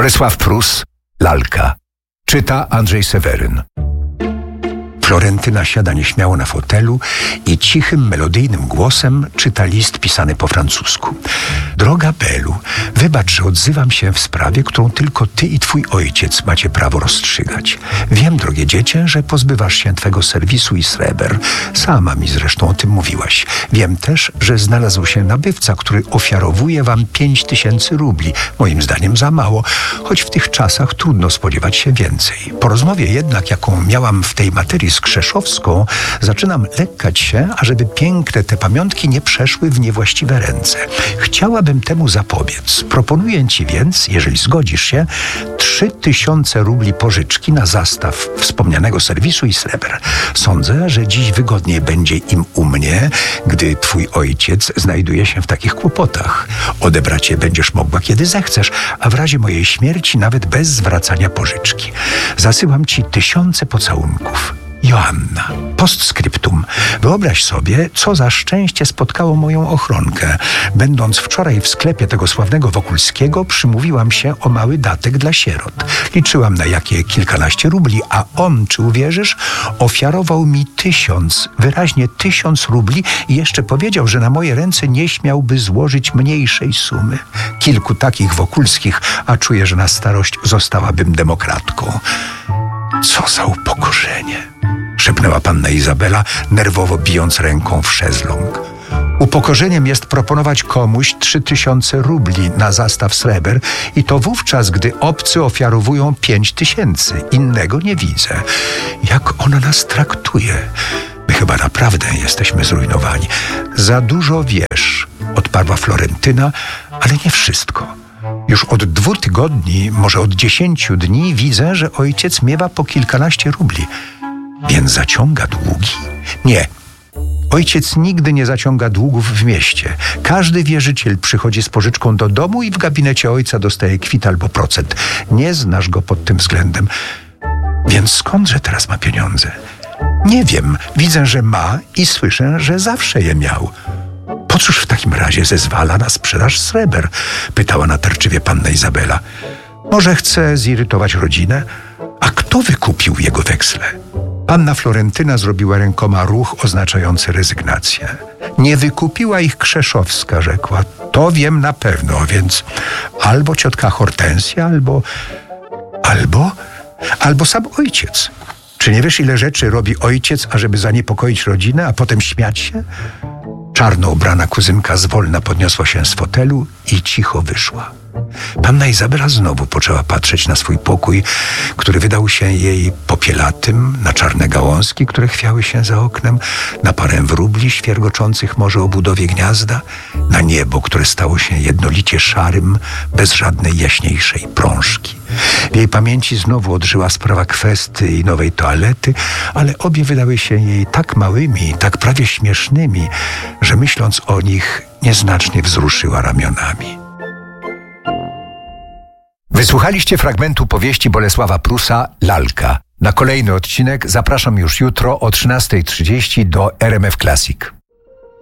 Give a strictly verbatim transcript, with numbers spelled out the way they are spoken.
Bolesław Prus, Lalka. Czyta Andrzej Seweryn. Florentyna siada nieśmiało na fotelu i cichym, melodyjnym głosem czyta list pisany po francusku. Droga Belu, wybacz, że odzywam się w sprawie, którą tylko ty i twój ojciec macie prawo rozstrzygać. Wiem, drogie dziecię, że pozbywasz się twego serwisu i sreber. Sama mi zresztą o tym mówiłaś. Wiem też, że znalazł się nabywca, który ofiarowuje wam pięć tysięcy rubli. Moim zdaniem za mało, choć w tych czasach trudno spodziewać się więcej. Po rozmowie jednak, jaką miałam w tej materii z Krzeszowską, zaczynam lękać się, ażeby piękne te pamiątki nie przeszły w niewłaściwe ręce. Chciałabym temu zapobiec. Proponuję ci więc, jeżeli zgodzisz się, trzy tysiące rubli pożyczki na zastaw wspomnianego serwisu i sreber. Sądzę, że dziś wygodniej będzie im u mnie, gdy twój ojciec znajduje się w takich kłopotach. Odebrać je będziesz mogła, kiedy zechcesz, a w razie mojej śmierci nawet bez zwracania pożyczki. Zasyłam ci tysiące pocałunków. Joanna. Postscriptum. Wyobraź sobie, co za szczęście spotkało moją ochronkę. Będąc wczoraj w sklepie tego sławnego Wokulskiego, przymówiłam się o mały datek dla sierot. Liczyłam na jakie kilkanaście rubli, a on, czy uwierzysz, ofiarował mi tysiąc, wyraźnie tysiąc rubli i jeszcze powiedział, że na moje ręce nie śmiałby złożyć mniejszej sumy. Kilku takich Wokulskich, a czuję, że na starość zostałabym demokratką. Co za upokorzenie! Szepnęła panna Izabela, nerwowo bijąc ręką w szezlong. Upokorzeniem jest proponować komuś trzy tysiące rubli na zastaw sreber i to wówczas, gdy obcy ofiarowują pięć tysięcy. Innego nie widzę. Jak ona nas traktuje? My chyba naprawdę jesteśmy zrujnowani. Za dużo wiesz, odparła Florentyna, ale nie wszystko. Już od dwóch tygodni, może od dziesięciu dni widzę, że ojciec miewa po kilkanaście rubli. Więc zaciąga długi? Nie. Ojciec nigdy nie zaciąga długów w mieście. Każdy wierzyciel przychodzi z pożyczką do domu i w gabinecie ojca dostaje kwit albo procent. Nie znasz go pod tym względem. Więc skądże teraz ma pieniądze? Nie wiem. Widzę, że ma i słyszę, że zawsze je miał. Po cóż w takim razie zezwala na sprzedaż sreber? Pytała natarczywie panna Izabela. Może chce zirytować rodzinę? A kto wykupił jego weksle? Panna Florentyna zrobiła rękoma ruch oznaczający rezygnację. Nie wykupiła ich Krzeszowska, rzekła. To wiem na pewno, więc albo ciotka Hortensja, albo... Albo... Albo sam ojciec. Czy nie wiesz, ile rzeczy robi ojciec, ażeby zaniepokoić rodzinę, a potem śmiać się? Czarno ubrana kuzynka zwolna podniosła się z fotelu i cicho wyszła. Panna Izabela znowu poczęła patrzeć na swój pokój, który wydał się jej popielatym, na czarne gałązki, które chwiały się za oknem, na parę wróbli świergoczących może o budowie gniazda, na niebo, które stało się jednolicie szarym, bez żadnej jaśniejszej prążki. W jej pamięci znowu odżyła sprawa kwesty i nowej toalety, ale obie wydały się jej tak małymi, tak prawie śmiesznymi, że myśląc o nich nieznacznie wzruszyła ramionami. Wysłuchaliście fragmentu powieści Bolesława Prusa Lalka. Na kolejny odcinek zapraszam już jutro o trzynastej trzydzieści do R M F Classic.